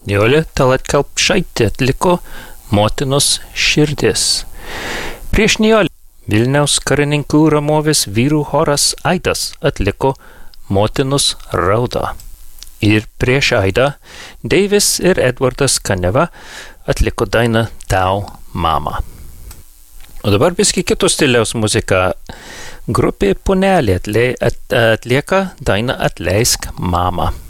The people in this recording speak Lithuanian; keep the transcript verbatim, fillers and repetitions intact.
Nijolė Tallat Kelpšaitė atliko Motinos širdis. Prieš Nijolę Vilniaus karininkų Ramovės vyrų choras Aidas atliko Motinos raudą. Ir prieš Aidą Deivis ir Edvardas Kaneva atliko dainą Tau mama. O dabar biski kitos stiliaus muzika. Grupė Punelė atlieka dainą Atleisk mama.